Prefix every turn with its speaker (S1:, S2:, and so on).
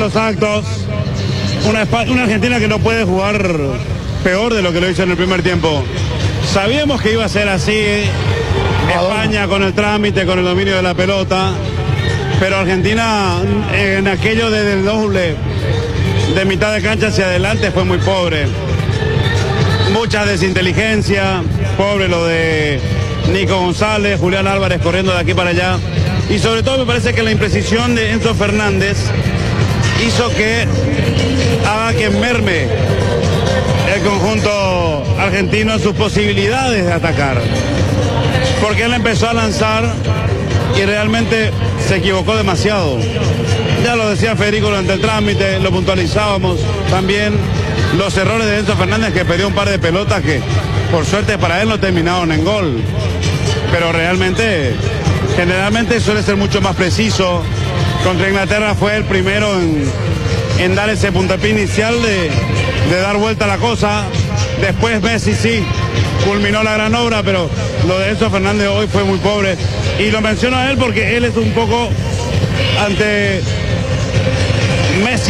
S1: los actos. Una Argentina que no puede jugar peor de lo que lo hizo en el primer tiempo. Sabíamos que iba a ser así, España con el trámite, con el dominio de la pelota, pero Argentina en aquello del doble, de mitad de cancha hacia adelante, fue muy pobre. Mucha desinteligencia, pobre lo de Nico González, Julián Álvarez corriendo de aquí para allá. Y sobre todo me parece que la imprecisión de Enzo Fernández hizo que haga que merme el conjunto argentino sus posibilidades de atacar. Porque él empezó a lanzar y realmente se equivocó demasiado. Ya lo decía Federico durante el trámite, lo puntualizábamos también. Los errores de Enzo Fernández, que perdió un par de pelotas que por suerte para él no terminaron en gol. Pero realmente, generalmente suele ser mucho más preciso. Contra Inglaterra fue el primero en dar ese puntapié inicial de dar vuelta a la cosa. Después Messi sí culminó la gran obra, pero lo de Enzo Fernández hoy fue muy pobre. Y lo menciono a él porque él es un poco ante Messi.